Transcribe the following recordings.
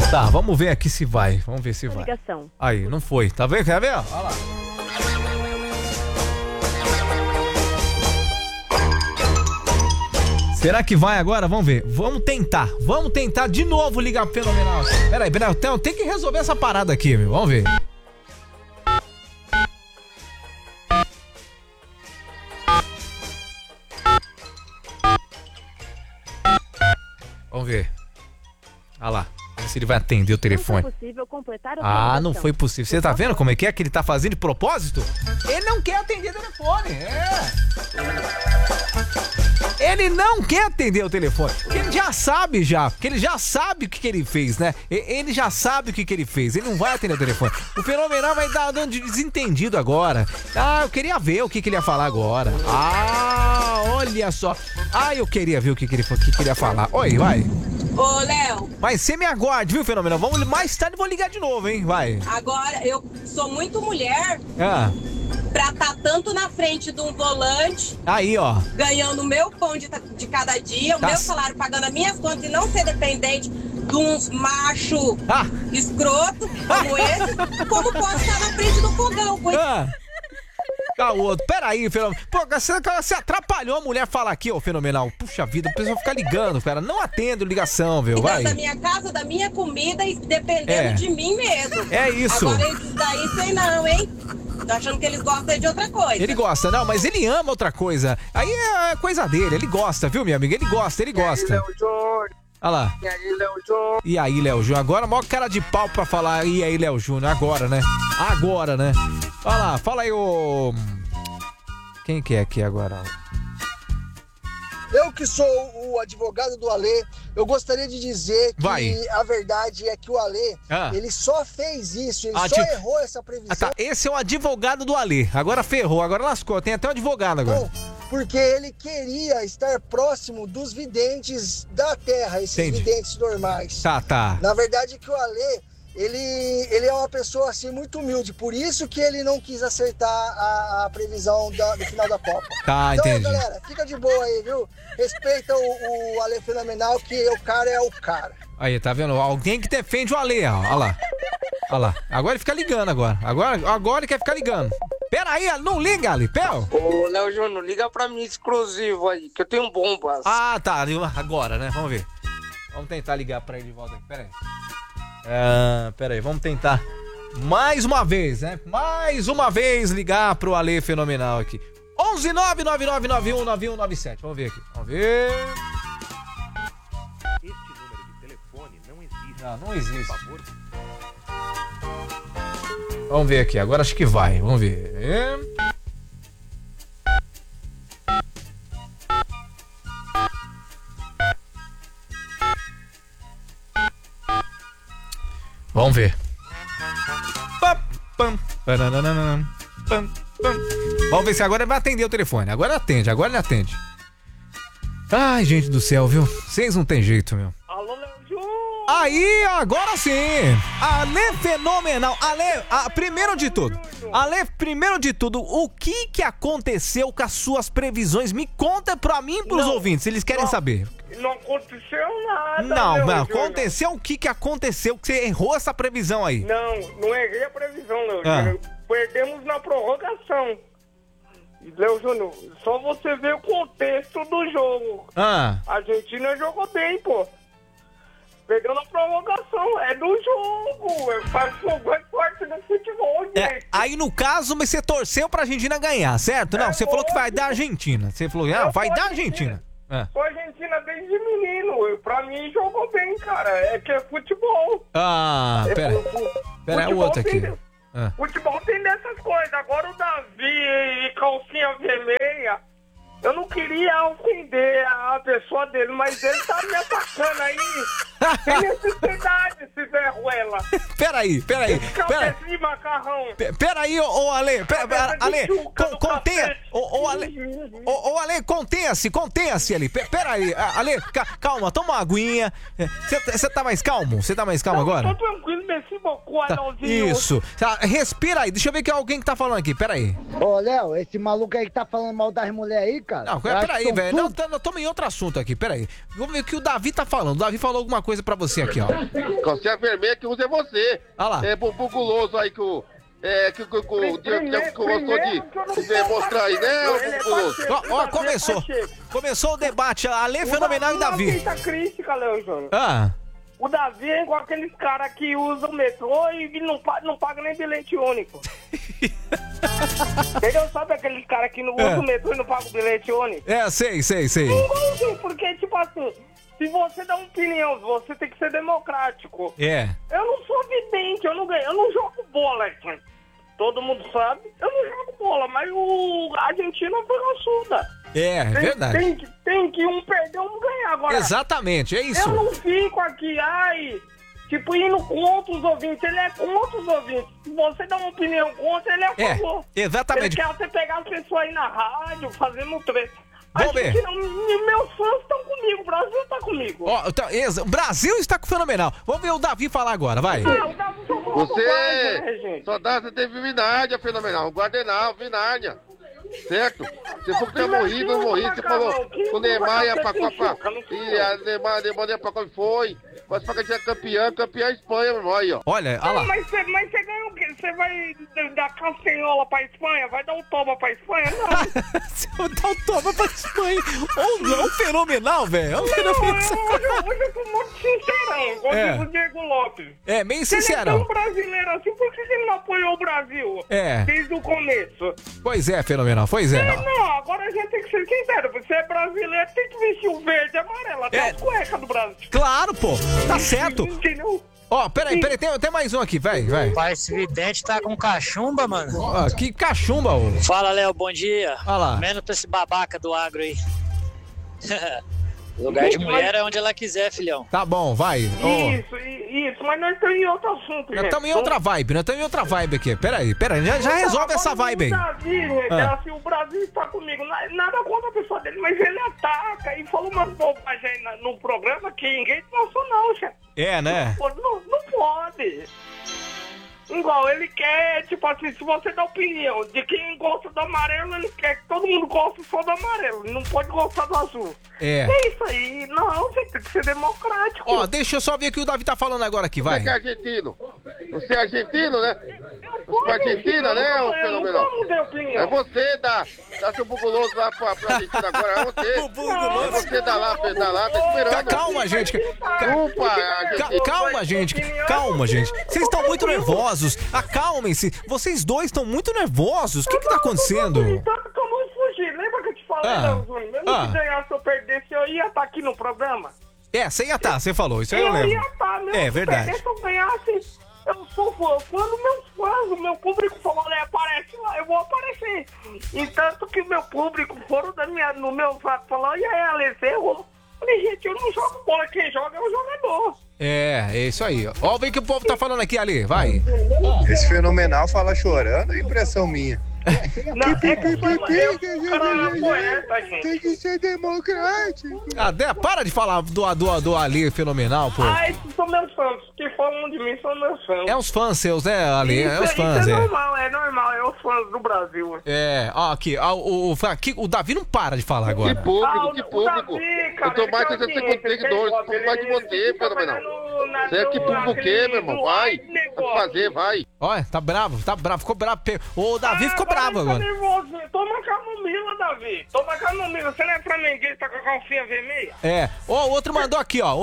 Tá, vamos ver aqui se vai. Vamos ver se vai. Ligação. Aí, não foi. Tá vendo? Quer ver? Olha lá. Será que vai agora? Vamos ver. Vamos tentar de novo ligar pro Fenomenal. Peraí, tem que resolver essa parada aqui, meu. Vamos ver. Vamos ver. Olha lá. Vamos ver se ele vai atender o telefone. Não foi possível completar a não foi possível. Você tá vendo como é que ele tá fazendo de propósito? Ele não quer atender o telefone. Ele não quer atender o telefone. Porque ele já sabe Porque ele já sabe o que ele fez, né? Ele já sabe o que ele fez. Ele não vai atender o telefone. O Fenomenal vai dar dando de desentendido agora. Eu queria ver o que ele ia falar agora. Olha só. Eu queria ver o que ele ia falar. Oi, vai. Ô, Léo. Mas você me aguarde, viu, Fenomenal? Mais tarde vou ligar de novo, hein? Vai. Agora, eu sou muito mulher pra estar tanto na frente de um volante. Aí, ó. Ganhando o meu pão de cada dia, o meu salário, pagando as minhas contas e não ser dependente de uns macho escroto como esse. Como posso estar na frente do fogão? Peraí, Fenomenal. Pô, você atrapalhou a mulher falar aqui, ó, Fenomenal. Puxa vida, o pessoal fica ligando, cara. Não atendo ligação, viu? Vai. Da minha casa, da minha comida e dependendo de mim mesmo. É isso. Agora, isso daí sei não, hein? Tô achando que eles gostam de outra coisa. Ele gosta, não, mas ele ama outra coisa. Aí é coisa dele, ele gosta, viu, minha amiga? Ele gosta. E aí, Léo Júnior? Olha lá. E aí, Léo Júnior? E aí, Léo Júnior? Agora, maior cara de pau pra falar. E aí, Léo Júnior? Agora, né? Olha lá, fala aí, ô... Quem que é aqui agora? Eu que sou o advogado do Alê, eu gostaria de dizer que a verdade é que o Alê, ele só fez isso, ele só errou essa previsão. Tá, esse é o advogado do Alê, agora ferrou, agora lascou, tem até um advogado agora. Não, porque ele queria estar próximo dos videntes da Terra, esses videntes normais. Tá. Na verdade que o Alê, ele é uma pessoa assim muito humilde, por isso que ele não quis acertar a previsão do final da Copa. Tá, então, entendi. galera, fica de boa aí, viu? Respeita o Ale Fenomenal, que o cara é o cara. Aí, tá vendo? Alguém que defende o Ale, ó. Olha lá. Agora ele fica ligando agora. Agora ele quer ficar ligando. Pera aí, não liga, Ali. Ô, Léo Júnior, liga pra mim exclusivo aí, que eu tenho bombas. Tá. Agora, né? Vamos ver. Vamos tentar ligar pra ele de volta aqui. Pera aí. Pera aí, vamos tentar mais uma vez, né? Mais uma vez ligar pro Ale Fenomenal aqui. 11999919197. Vamos ver aqui. Vamos ver. Este número de telefone não existe. Não existe. Por favor. Vamos ver aqui. Agora acho que vai. Vamos ver. Vamos ver. Vamos ver se agora ele vai atender o telefone. Agora ele atende. Ai, gente do céu, viu? Vocês não tem jeito, meu. Alô, Léo Júnior! Aí, agora sim. Ale Fenomenal. Ale, primeiro de tudo, o que aconteceu com as suas previsões? Me conta pra mim e pros ouvintes, se eles querem saber. Não aconteceu nada. Não, aconteceu o que aconteceu que você errou essa previsão aí? Não errei a previsão, Léo Júnior. Perdemos na prorrogação. Léo Júnior, só você ver o contexto do jogo. A Argentina jogou bem, pô. Perdeu na prorrogação, é do jogo. Faz parte do futebol, gente. Aí no caso, mas você torceu pra Argentina ganhar, certo? Não, você falou que vai dar Argentina. Você falou, vai dar Argentina. Sou Argentina desde menino. Pra mim jogou bem, cara. É que é futebol. Pera, é o outro aqui. Futebol tem dessas coisas. Agora o Davi e calcinha vermelha. Eu não queria ofender a pessoa dele, mas ele tá me atacando aí. Tem necessidade, esse verruela. Peraí. Macarrão. Peraí, ô Ale. Ale, contenha. Ô, Ale, contenha-se, Ale. Pera aí, Ale, calma, toma uma aguinha. Você tá mais calmo? Você tá mais calmo agora? Tô tranquilo, merci beaucoup, Isso. Respira aí, deixa eu ver que é alguém que tá falando aqui, pera aí. Ô, Léo, esse maluco aí que tá falando mal das mulheres aí, cara. Não, pera aí, velho. Não, tamo em outro assunto aqui, pera aí. Vamos ver o que o Davi tá falando. O Davi falou alguma coisa pra você aqui, ó. Calcinha vermelha que usa é você. Olha lá. É bubuloso aí que o gostou de demonstrar aí, né, o bubuloso? Ó, começou o debate, Ale Fenomenal e Davi. Muita crítica, Léo Júnior. O Davi é igual aqueles caras que usam o metrô e não paga nem bilhete único. Entendeu? Sabe aqueles caras que não usam o metrô e não pagam bilhete único? Sei. Porque, tipo assim, se você dá uma opinião, você tem que ser democrático. Eu não sou vidente, eu não jogo bola, assim. Todo mundo sabe, eu não jogo bola, mas a Argentina foi raçuda. Verdade. Tem que um perder, um ganhar agora. Exatamente, é isso. Eu não fico aqui, tipo, indo contra os ouvintes. Ele é contra os ouvintes. Se você dá uma opinião contra, ele é a favor. Exatamente. Ele quer você pegar as pessoas aí na rádio, fazendo treta. Vamos ver. Meus fãs estão comigo, o Brasil tá comigo. O Brasil está com o Fenomenal. Vamos ver o Davi falar agora, vai. O Davi você só dá teve Vinária, Fenomenal. Guardenal, Vinária. Certo? Você falou que tinha morrido, não morri. Você falou que o Neymar ia pra Copa. E a Neymar ia pra Copa. Foi. Mas pra que tinha campeã é Espanha, meu irmão. Aí, ó. Olha, olha lá. Mas você ganhou o quê? Você vai dar castanhola pra Espanha? Vai dar um toma pra Espanha? Não. Você vai dar um toma pra Espanha. O Fenomenal, velho. Hoje eu tô muito sincerão, como diz o Diego Lopes. Meio sincerão. Ele é tão brasileiro assim, por que ele não apoiou o Brasil? Desde o começo. Pois é, Fenomenal, pois é. Não, agora a gente tem que ser sincero. Você é brasileiro, tem que vestir o verde e amarelo. Até as cuecas do Brasil. Claro, pô. Tá certo. Entendeu? Peraí, tem mais um aqui, vai. Pai, esse vidente tá com cachumba, mano. Que cachumba, ô. Fala, Léo, bom dia. Olha lá. Menos pra esse babaca do agro aí. Lugar de mulher é onde ela quiser, filhão. Tá bom, vai. Isso, mas nós estamos em outro assunto, gente. Nós estamos em outra vibe aqui. Peraí, já resolve essa vibe aí. O Davi, gente, assim, o Brasil está comigo. Nada contra a pessoa dele, mas ele ataca e falou umas bobagens aí no programa que ninguém passou, não, gente. Né? Não pode. Igual, ele quer, tipo assim, se você dá opinião de quem gosta do amarelo, ele quer que todo mundo goste só do amarelo. Ele não pode gostar do azul. É isso aí. Não, você tem que ser democrático. Deixa eu só ver o que o Davi tá falando agora aqui, vai. Você é argentino. Você é argentino, né? Você é Argentina, né, ô Fenomenal? É você, dá seu buguloso lá pra Argentina agora, é você. É você dá lá, tá esperando. Calma, gente. Calma, gente. Vocês estão muito nervosos. Acalmem-se. Vocês dois estão muito nervosos. O que tá acontecendo? Tanto que eu não fugi. Lembra que eu te falei, Leozinho? Mesmo que ganhasse ou perdesse, eu ia estar aqui no programa. Você ia estar, você falou. Isso aí eu lembro. Eu ia estar mesmo. É verdade. Se eu ganhasse, eu sou fã dos meus fãs. O meu público falou, aparece lá, eu vou aparecer. E tanto que o meu público foram no meu zap falou, e aí, Ale, você errou. Falei, gente, eu não jogo bola, quem joga é o jogador. É isso aí. Ó, vem que o povo tá falando aqui, Ali, vai. Esse Fenomenal fala chorando, é impressão minha. Tem que ser democrático. Para de falar do Ali Fenomenal, pô. Esses são meus fãs. Que falam de mim são meus fãs. É os fãs seus, né, Ali? É os fãs, isso é normal, é os fãs do Brasil. Aqui, o Davi não para de falar agora. Que público. Davi, cara, eu tô mais de 60 seguidores, eu tô mais de você, Fenomenal. Você é que público o quê, meu irmão? Vai fazer, vai. Olha, tá bravo, ficou bravo. O Davi ficou bravo agora. Toma camomila, Davi. Toma camomila. Você não é flamenguista, tá com a calcinha vermelha? O outro mandou aqui, ó.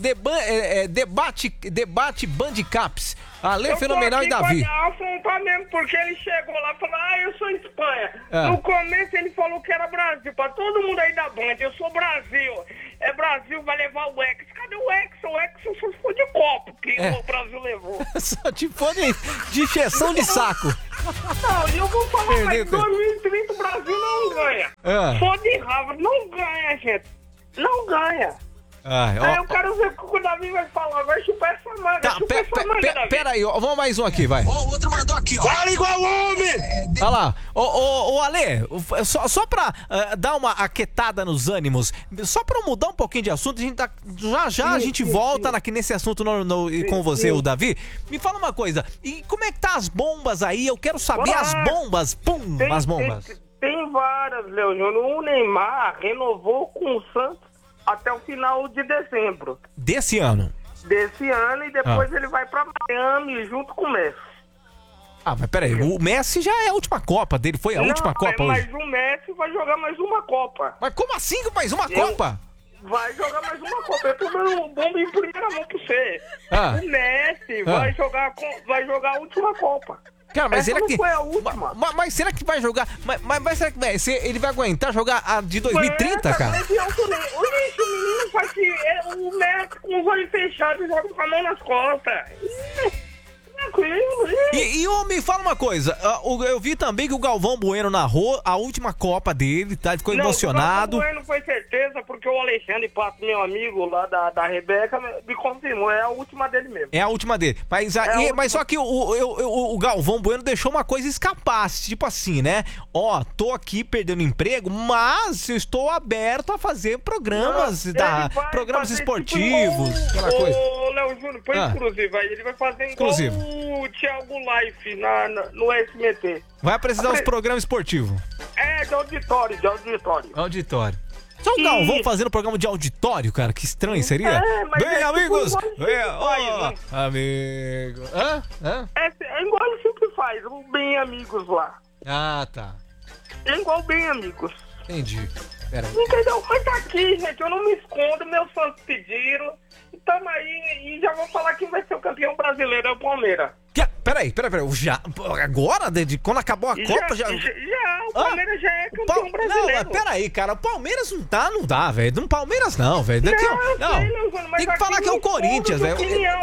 Debate Bandicaps. Ale Fenomenal e Davi. Mesmo, porque ele chegou lá e falou, eu sou Espanha. No começo ele falou que era Brasil. Pra todo mundo aí da Band, eu sou Brasil. É Brasil, vai levar o Hexa. Cadê o Hexa? O Hexa só foi de copo que o Brasil levou. Só tipo de injeção de saco. Não, e eu vou falar, mas 2030 o Brasil não ganha. Só de raiva, não ganha, gente. Não ganha. Aí eu quero ver o que o Davi vai falar, vai chupar essa manga. Pera aí, vamos mais um aqui, vai. O outro mandou aqui, ó. Fala igual homem! Olha lá, ô Ale, só pra dar uma aquietada nos ânimos, só pra mudar um pouquinho de assunto, a gente a gente volta nesse assunto com você, o Davi. Me fala uma coisa, e como é que tá as bombas aí? Eu quero saber as bombas, as bombas. Tem várias, Léo Júnior. O Neymar renovou com o Santos até o final de dezembro. Desse ano? Desse ano, e depois ele vai pra Miami junto com o Messi. Ah, mas peraí, o Messi já é a última Copa dele, foi a última Copa hoje. Mas o Messi vai jogar mais uma Copa. Mas como assim mais uma Copa? Vai jogar mais uma Copa. Eu tô dando bomba em primeira mão pra você. O Messi vai jogar a última Copa. Cara, mas será que foi a última? Mas será que vai jogar? Mas será que ele vai aguentar jogar a de 2030, cara? O menino faz o Messi com os olhos fechados joga com a mão nas costas. E me fala uma coisa, eu vi também que o Galvão Bueno narrou a última Copa dele, tá? Ele ficou emocionado. O Galvão Bueno foi certeza, porque o Alexandre Pato, meu amigo lá da Rebeca, me confirmou, é a última dele mesmo. É a última dele, mas só que o Galvão Bueno deixou uma coisa escapar, tipo assim, né? Tô aqui perdendo emprego, mas eu estou aberto a fazer programas, programas esportivos, aquela coisa. Ô, Léo Júnior, foi exclusivo, ele vai fazer igual o Thiago Life no SMT. Vai apresentar os programas esportivos. De auditório. Auditório. Só o Galvão fazendo programa de auditório, cara, que estranho seria. Bem, amigos! Amigo. É igual ele sempre faz, o Bem Amigos lá. Ah, tá. É igual Bem Amigos. Entendi. Pera aí. Entendeu? Mas tá aqui, gente, eu não me escondo, meus fãs pediram. Tamo aí e já vou falar quem vai ser o campeão brasileiro, é o Palmeiras. Peraí, agora? Quando acabou a Copa, já... O Palmeiras já é campeão brasileiro. Não, mas peraí, cara, o Palmeiras não dá, velho. No Palmeiras não, velho. Tem que falar que é o Corinthians, velho.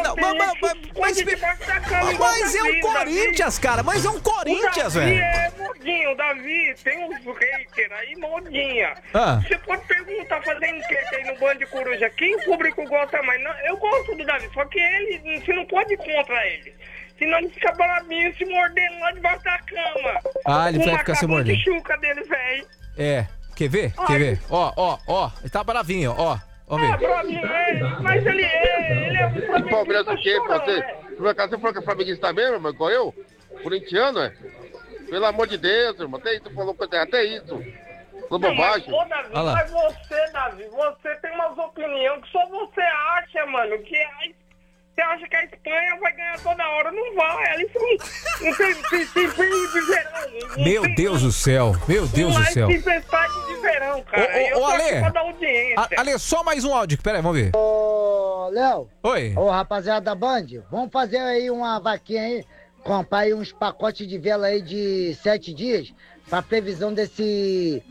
Mas é o Corinthians, cara, mas é um Corinthians, velho. O Davi tem uns haters aí, modinha. Você pode perguntar, fazer enquete aí no Band de Coruja, quem o público gosta mais? Não, eu gosto do Davi, só que você não pode ir contra ele. Senão ele fica bravinho, se mordendo lá debaixo da cama. Ele vai ficar se mordendo. O chuca dele, velho. Quer ver? Ó, ele tá bravinho, ó. Vamos ver. Bravinho, mas ele é um flamenguista. Palmeiras o quê, você falou que é flamenguista mesmo, irmão, igual eu? Corintiano, Pelo amor de Deus, irmão, até isso falou até isso. Falou bobagem. Mas Davi, você tem umas opiniões que só você acha, mano, que você acha que a Espanha vai ganhar toda hora? Não vai. Eles não tem de verão. Meu Deus do céu. Tem tempestade de verão, cara. Eu tô aqui pra dar audiência. Ale, só mais um áudio. Pera aí, vamos ver. Ô, Léo. Oi. Ô, rapaziada da Band, vamos fazer aí uma vaquinha aí, comprar aí uns pacotes de vela aí de 7 dias, pra previsão desse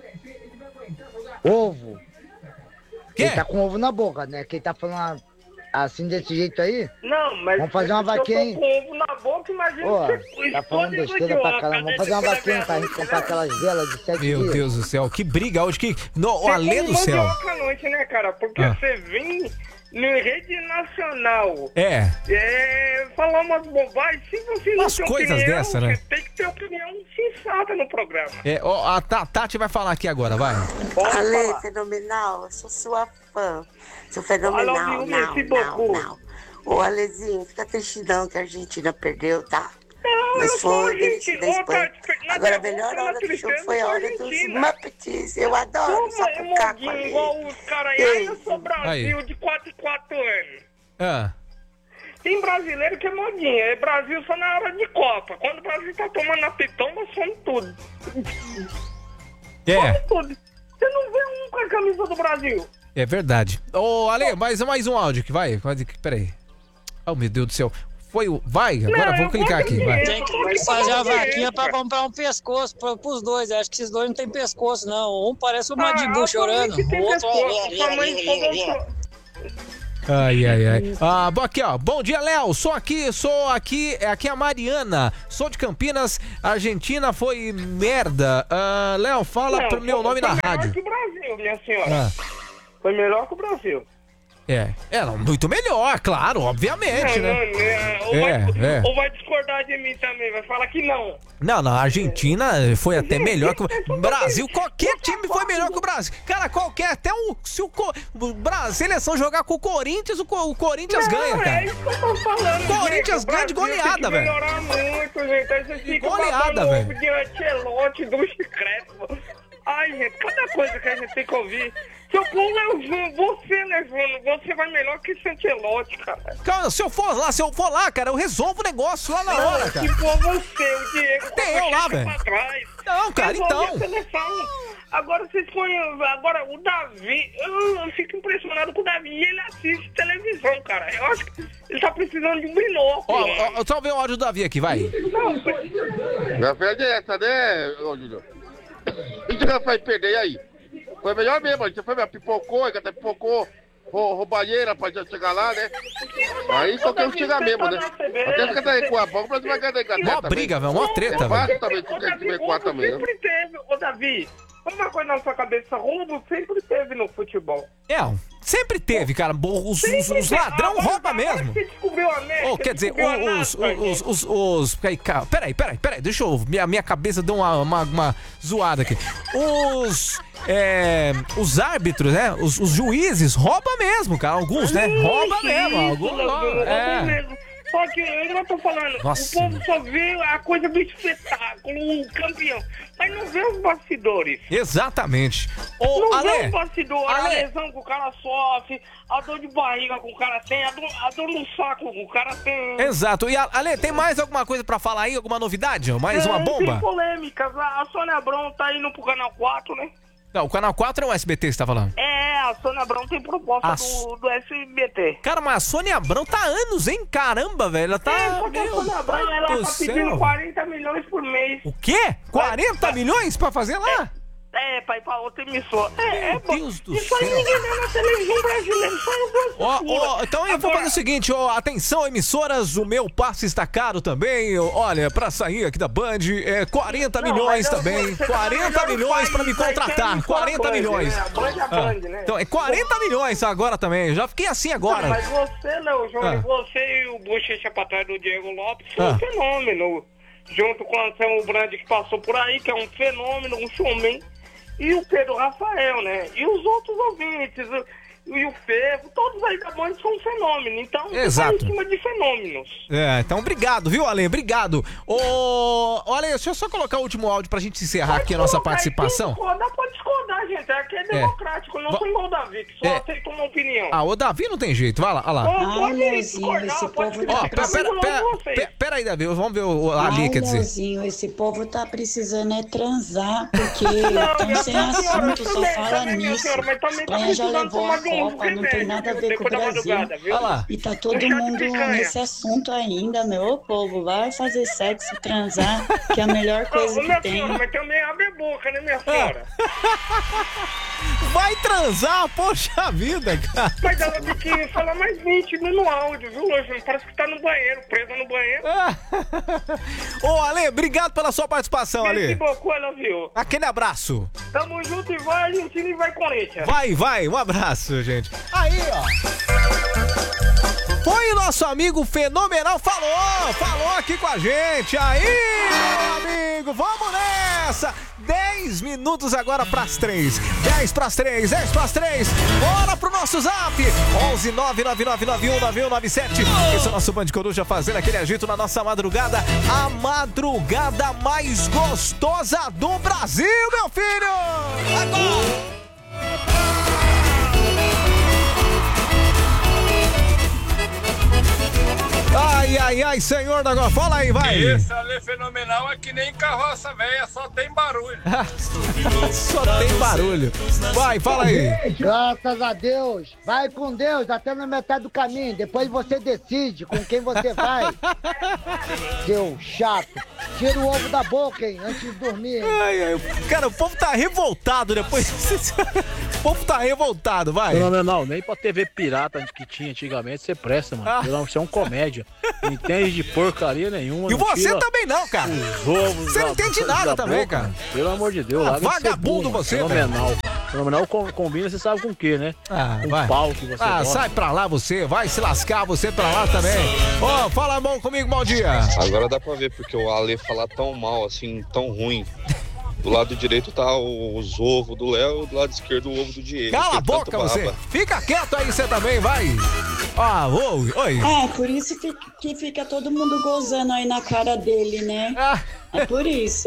ovo. Quê? Ele tá com ovo na boca, né? Quem tá falando assim, desse jeito aí? Não, mas... Vamos fazer uma vaquinha aí. Eu tô com ovo na boca, imagina você... Tá falando besteira pra caramba. Vamos fazer uma vaquinha pra gente comprar aquelas velas de 7 dias. Meu Deus do céu, que briga hoje, o Alê do céu. Você à noite, né, cara? Porque você vem na rede nacional. Falar umas bobagens, se você não tem coisas opinião, dessa, né? Você tem que ter opinião sensata no programa. A Tati vai falar aqui agora, vai. Ale, fenomenal, eu sou sua fã. Sou fenomenal, não. Ô, Alezinho, fica triste não que a Argentina perdeu, tá? Mas foi delícia da Espanha. Agora a melhor hora do jogo foi a hora dos Muppets. Eu adoro sapucar com ele. Igual os caras aí, eu sou Brasil de 4 em 4 anos. Tem brasileiro que é modinha. É Brasil só na hora de Copa. Quando o Brasil tá tomando a pitomba, some tudo. Some tudo. Você não vê um com a camisa do Brasil. É verdade. Ô, Ale, mais um áudio que vai. Peraí. Oh, meu Deus do céu. Vai, agora vamos clicar aqui. Vai. Tem que fazer a vaquinha pra comprar um pescoço pros dois. Acho que esses dois não tem pescoço, não. Um parece o Madibu chorando. O outro... Ai. Aqui, ó. Bom dia, Léo. Sou aqui é a Mariana. Sou de Campinas, Argentina foi merda. Léo, fala pro meu nome na rádio. Foi melhor que o Brasil, minha senhora. Foi melhor que o Brasil. Não, muito melhor, claro, obviamente, né? Ou vai discordar de mim também, vai falar que não. Não, a Argentina foi até melhor que o Brasil. Qualquer time foi melhor que o Brasil. Cara, até se a seleção jogar com o Corinthians, o Corinthians ganha, cara. É isso que eu tô falando. O Corinthians ganha de goleada, velho. Melhorar muito, gente. Aí vocês ficam goleada, velho. De Ancelotti, do Crespo. Ai, gente, cada coisa que a gente tem que ouvir. Se eu for você vai melhor que esse Ancelotti, cara. Cara, se eu for lá, cara, eu resolvo o negócio lá na hora, cara. Se for você, o Diego, tem eu lá, velho. Não, cara, então. Agora vocês põem. Agora o Davi, eu fico impressionado com o Davi. Ele assiste televisão, cara. Eu acho que ele tá precisando de um binóculo. Só ver o áudio do Davi aqui, vai. Já perde essa, né, Júlio? E tu vai perder aí? Foi melhor mesmo, você foi, pipocou, até pipocou, roubalheira pra já chegar lá, né? Aí qualquer um chega mesmo, né? Até fica daí com a bola, o Brasil vai ganhar da Inglaterra. Mó briga, velho, mó treta, velho. Fácil também, tu quer se ver também, né? Sempre teve, ô Davi, uma coisa na sua cabeça, roubo sempre teve no futebol. Sempre teve, cara. Os ladrão roubam mesmo. Você descobriu a América. Quer dizer, Peraí, deixa eu. Minha cabeça deu uma zoada aqui. Os árbitros, né? Os juízes roubam mesmo, cara. Alguns, né? Rouba mesmo. Alguns. Só que eu não tô falando, Nossa. O povo só vê a coisa do espetáculo, o campeão, mas não vê os bastidores. Exatamente. Não vê os bastidores, a lesão que o cara sofre, a dor de barriga que o cara tem, a dor no saco que o cara tem. Exato. E Ale, tem mais alguma coisa pra falar aí? Alguma novidade? Mais uma bomba? Tem polêmicas. A Sônia Abrão tá indo pro Canal 4, né? Não, o Canal 4 é o SBT que você tá falando? A Sônia Abrão tem proposta do SBT. Cara, mas a Sônia Abrão tá há anos, hein? Caramba, velho. Ela tá... porque a Sônia Abrão, ela tá pedindo 40 milhões por mês. O quê? 40 milhões pra fazer lá? Pra ir pra outra emissora. Meu Deus do céu. Isso aí ninguém vê na televisão brasileira. Então eu vou fazer o seguinte, atenção, emissoras, o meu passe está caro também. Olha, pra sair aqui da Band, 40 milhões também. 40 milhões pra me contratar. 40 milhões. Então, 40 milhões agora também. Eu já fiquei assim agora. Mas você, Léo Júnior, você e o Bochecha pra trás do Diego Lopes foi um fenômeno. Junto com o Anselmo Brandi, que passou por aí, que é um fenômeno, um showman. E o Pedro Rafael, né? E os outros ouvintes, e o Ferro, todos aí da Band são um fenômeno. Então, exato. Tá em cima de fenômenos. Então obrigado, viu, Ale? Obrigado. Ale, deixa eu só colocar o último áudio pra gente encerrar aqui a nossa participação. Pode discordar, gente. Aqui é democrático, não sou igual o Davi, que só aceita uma opinião. O Davi não tem jeito, vai lá, olha lá. Pera aí, Davi, vamos ver o Ali, quer dizer. Leozinho, esse povo tá precisando transar, porque estão sem assunto, só fala nisso. Espanha já levou a Copa, não tem nada a ver com o Brasil. E tá todo mundo nesse assunto ainda, meu povo. Vai fazer sexo, transar, que é a melhor coisa que tem. Mas também abre a boca, né, minha senhora? Vai transar, poxa vida, cara. Mas ela tem que falar mais nítido no áudio, viu, Lojinho? Parece que tá no banheiro, presa no banheiro. Ale, obrigado pela sua participação, Ale. Viu? Aquele abraço. Tamo junto e vai Argentina e vai Corinthians. Vai, um abraço, gente. Aí, foi o nosso amigo Fenomenal, falou aqui com a gente. Aí, meu amigo, vamos nessa. 10 minutos agora pras 3. 10 pras 3. Bora pro nosso zap. 11 999919197. Esse é o nosso Band Coruja fazendo aquele agito na nossa madrugada. A madrugada mais gostosa do Brasil, meu filho. Agora. Ai, senhor da agora, fala aí, vai. Esse Ale fenomenal é que nem carroça velha, só tem barulho. Só tem barulho. Vai, fala aí. Graças a Deus. Vai com Deus até na metade do caminho. Depois você decide com quem você vai. Seu chato. Tira o ovo da boca, hein, antes de dormir. Cara, o povo tá revoltado depois. O povo tá revoltado, vai. Fenomenal, nem pra TV pirata que tinha antigamente você presta, mano. Você é um comédia. Não entende de porcaria nenhuma. E você também não, cara. Você não entende nada também, cara. Pelo amor de Deus. Vagabundo você, fenomenal. Fenomenal combina, você sabe com o quê, né? Vai. Pau que você gosta. Sai pra lá você, vai se lascar você pra lá também. Fala bom comigo, bom dia. Agora dá pra ver porque o Ale falar tão mal, assim, tão ruim. Do lado direito tá os ovos do Léo, do lado esquerdo o ovo do Diego. Cala a boca você, fica quieto aí você também, vai. Oi. Por isso que fica todo mundo gozando aí na cara dele, né? É por isso.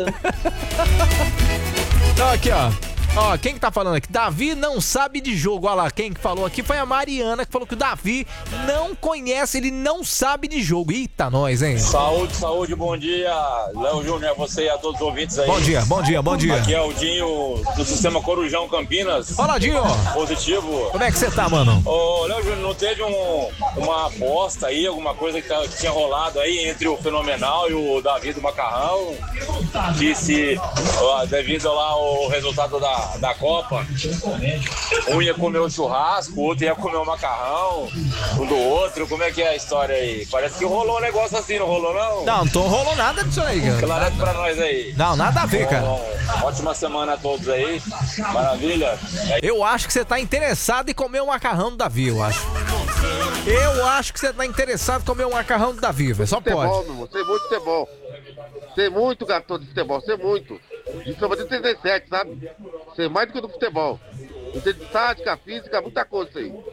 Então aqui, ó, quem que tá falando aqui? Davi não sabe de jogo. Olha lá, quem que falou aqui foi a Mariana, que falou que o Davi não conhece, ele não sabe de jogo. Eita, nós, hein? Saúde, bom dia. Léo Júnior, a você e a todos os ouvintes aí. Bom dia. Aqui é o Dinho do Sistema Corujão Campinas. Fala, Dinho. Positivo. Como é que você tá, mano? Ô, Léo Júnior, não teve uma aposta aí, alguma coisa que tinha rolado aí entre o Fenomenal e o Davi do Macarrão? Que se, devido lá ao resultado da Copa, um ia comer o churrasco, o outro ia comer o macarrão, um do outro, como é que é a história aí? Parece que rolou um negócio assim, não rolou não? Não rolou nada disso aí, cara. Clarete pra nós aí. Não, nada a ver, cara. Ótima semana a todos aí, maravilha. Eu acho que você tá interessado em comer o macarrão do Davi, eu acho. Eu acho que você tá interessado em comer o macarrão do Davi, velho, só pode. Futebol, meu irmão, sei muito futebol. Sei muito, garoto de futebol, sei muito. Isso eu vou ter 37, sabe? Sei mais do que do futebol. Eu sei de tática, física, muita coisa isso aí.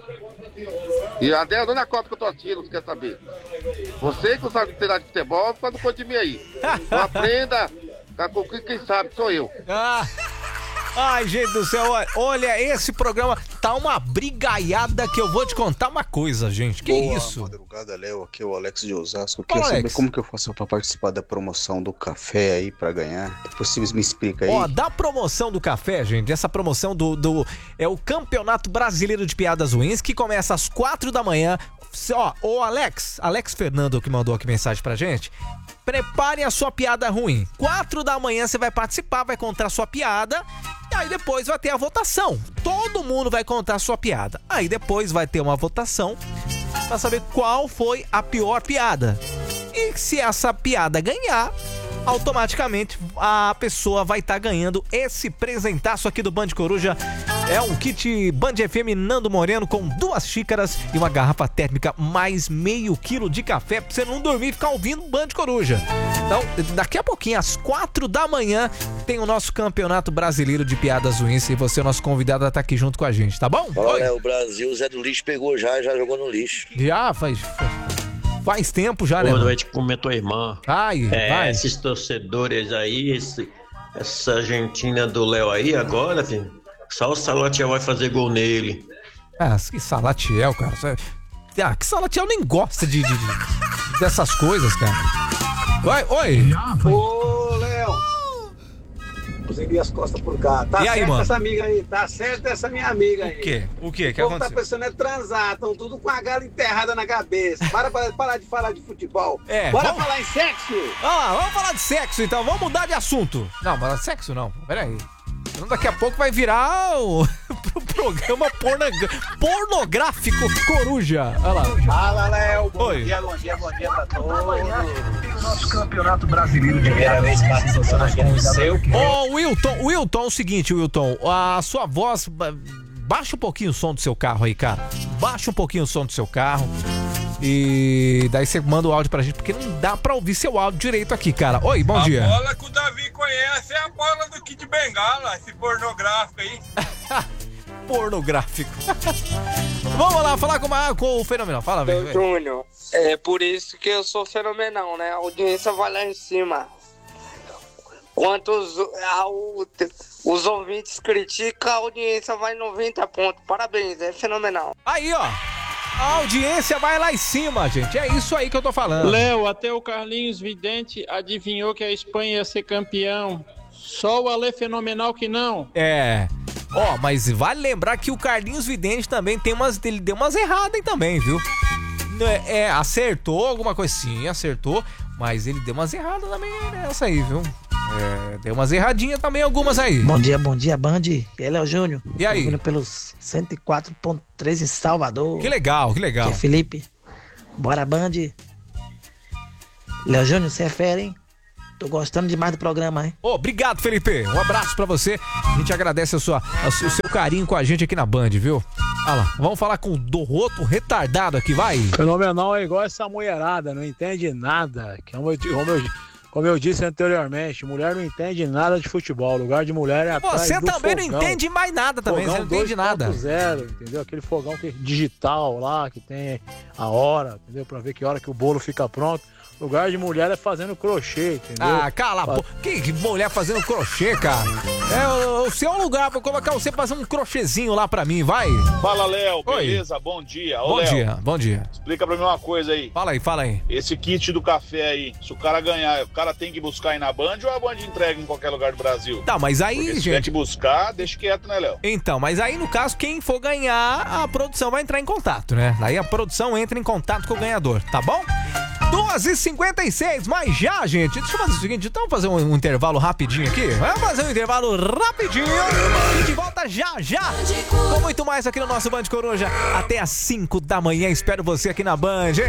E até na Copa que eu tô assistindo, você quer saber? Você que não sabe de futebol, fica no ponto de mim aí. Não aprenda, quem sabe sou eu. Ai, gente do céu, olha, esse programa tá uma brigaiada que eu vou te contar uma coisa, gente. Que Boa isso? Madrugada, Léo, aqui é o Alex de Osasco. Queria saber como que eu faço pra participar da promoção do café aí pra ganhar. Depois vocês me explicam aí. Da promoção do café, gente, essa promoção é o Campeonato Brasileiro de Piadas Ruins, que começa às 4 da manhã. O Alex Fernando que mandou aqui mensagem pra gente. Prepare a sua piada ruim. 4 da manhã você vai participar, vai contar a sua piada. E aí depois vai ter a votação. Todo mundo vai contar a sua piada. Aí depois vai ter uma votação pra saber qual foi a pior piada. E se essa piada ganhar, automaticamente a pessoa vai estar ganhando esse presentaço aqui do Band Coruja. É um kit Band FM Nando Moreno com 2 xícaras e uma garrafa térmica mais meio quilo de café pra você não dormir e ficar ouvindo Band Coruja. Então, daqui a pouquinho, às 4 da manhã, tem o nosso Campeonato Brasileiro de Piadas Ruins e você, nosso convidado, tá aqui junto com a gente, tá bom? Olha, o Brasil, o Zé do Lixo pegou já jogou no lixo. Já faz tempo já, né? Vai te comer tua irmã. Vai. Esses torcedores aí, essa Argentina do Léo aí agora, filho, só o Salatiel vai fazer gol nele. Que Salatiel, cara. Que Salatiel nem gosta dessas coisas, cara. Oi. Ô, Léo. Usei as costas por cá. Tá e aí, certo mano? Essa amiga aí, tá certo essa minha amiga aí. O quê? Que o povo aconteceu? tá pensando é transar, estão tudo com a gala enterrada na cabeça. Parar de falar de futebol. Bora falar em sexo? Vamos falar de sexo então, vamos mudar de assunto. Não, mas sexo não, peraí. Daqui a pouco vai virar o programa pornográfico Coruja. Olha lá. Fala, Léo. Bom dia pra todos. Nosso Campeonato Brasileiro de Primeira vez passa com o seu. Wilton, é o seguinte, Wilton, a sua voz, baixa um pouquinho o som do seu carro aí, cara. Baixa um pouquinho o som do seu carro. E daí você manda o áudio pra gente, porque não dá pra ouvir seu áudio direito aqui, cara. Oi, bom dia. A bola que o Davi conhece é a bola do Kid Bengala, esse pornográfico aí. Pornográfico. Vamos lá, falar com o Fenomenal. Fala, velho. Júnior, é por isso que eu sou fenomenal, né? A audiência vai lá em cima. Enquanto os ouvintes criticam, a audiência vai 90 pontos. Parabéns, é fenomenal. Aí, ó. A audiência vai lá em cima, gente. É isso aí que eu tô falando. Léo, até o Carlinhos Vidente adivinhou que a Espanha ia ser campeão. Só o Ale Fenomenal que não. Mas vale lembrar que o Carlinhos Vidente também ele deu umas erradas aí também, viu? Acertou alguma coisa, sim, acertou. Mas ele deu umas erradas também nessa aí, viu? Deu umas erradinhas também, algumas aí. Bom dia, Band. Ele é o Júnior. E aí? Vindo pelos 104.3 em Salvador. Que legal. Aqui é Felipe. Bora, Band. Léo Júnior, você é fera, hein? Tô gostando demais do programa, hein? Obrigado, Felipe. Um abraço pra você. A gente agradece o seu carinho com a gente aqui na Band, viu? Olha lá, vamos falar com o outro retardado aqui, vai. Fenomenal é igual essa mulherada, não entende nada. Como eu disse anteriormente, mulher não entende nada de futebol. O lugar de mulher é atrás Você do também fogão. não entende mais nada também, Fogão você não entende nada. 2.0, entendeu? Aquele fogão digital lá, que tem a hora, entendeu? Pra ver que hora que o bolo fica pronto. O lugar de mulher é fazendo crochê, entendeu? Ah, cala a boca. Que mulher fazendo crochê, cara? O seu lugar pra colocar você fazer um crochêzinho lá pra mim, vai. Fala, Léo. Beleza? Bom dia. Ô, Bom Léo, dia, bom dia. explica pra mim uma coisa aí. Fala aí. Esse kit do café aí, se o cara ganhar, o cara tem que buscar aí na Band ou a Band entrega em qualquer lugar do Brasil? Tá, mas aí, Porque se gente... tiver que buscar, deixa quieto, né, Léo? Então, mas aí no caso, quem for ganhar, a produção vai entrar em contato, né? Daí a produção entra em contato com o ganhador, tá bom? 2h56, mas já, gente, deixa eu fazer o seguinte, então vamos fazer um intervalo rapidinho aqui? Vamos fazer um intervalo rapidinho e de volta já, com muito mais aqui no nosso Band Coruja, até às 5 da manhã, espero você aqui na Band, hein?